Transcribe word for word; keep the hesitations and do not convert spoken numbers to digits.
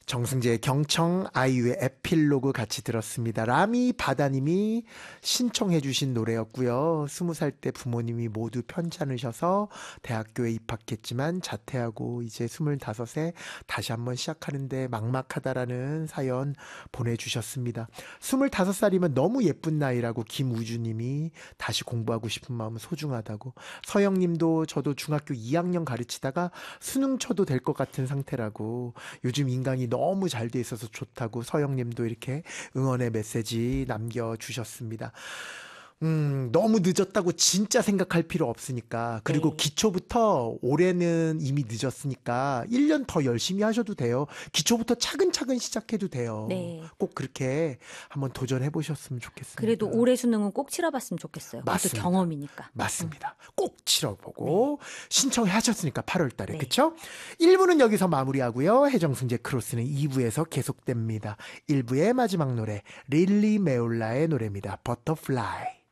정승재의 경청, 아이유의 에필로그 같이 들었습니다. 라미 바다님이 신청해 주신 노래였고요. 스무 살 때 부모님이 모두 편찮으셔서 대학교에 입학했지만 자퇴하고 이제 스물다섯에 다시 한번 시작하는데 막막하다라는 사연 보내주셨습니다. 스물다섯 살이면 너무 예쁜 나이라고 김우주님이 다시 공부하고 싶은 마음은 소중하다고, 서영님도 저도 중학교 이 학년 가르치다가 수능 쳐도 될 것 같은 상태라고, 요즘 인강이 너무 잘 돼 있어서 좋다고 서영님도 이렇게 응원의 메시지 남겨주셨습니다. 음, 너무 늦었다고 진짜 생각할 필요 없으니까, 그리고 네. 기초부터 올해는 이미 늦었으니까 일 년 더 열심히 하셔도 돼요. 기초부터 차근차근 시작해도 돼요. 네. 꼭 그렇게 한번 도전해 보셨으면 좋겠습니다. 그래도 올해 수능은 꼭 치러봤으면 좋겠어요. 그것도 맞습니다. 경험이니까. 맞습니다. 꼭 치러보고 신청하셨으니까 팔월 달에. 네. 그쵸? 일 부는 여기서 마무리하고요. 해정승재 크로스는 이 부에서 계속됩니다. 일 부의 마지막 노래 릴리 메올라의 노래입니다. 버터플라이.